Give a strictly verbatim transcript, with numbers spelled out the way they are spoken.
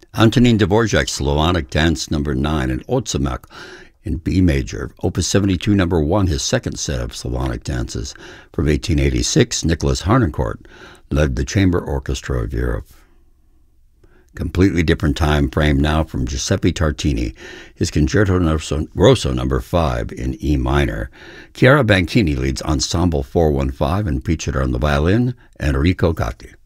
Antonin Dvorak's Slavonic Dance Number nine in Otsamak in B major, Opus seventy-two Number one, his second set of Slavonic dances. From eighteen eighty-six, Nicholas Harnoncourt led the Chamber Orchestra of Europe. Completely different time frame now from Giuseppe Tartini, his Concerto Grosso Number five in E minor. Chiara Banchini leads Ensemble four one five and featured on the violin Enrico Gatti.